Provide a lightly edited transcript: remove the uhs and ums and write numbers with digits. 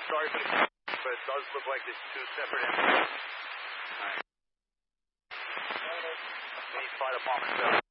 sorry, but it does look like there's two separate entities. All right. Need fire department.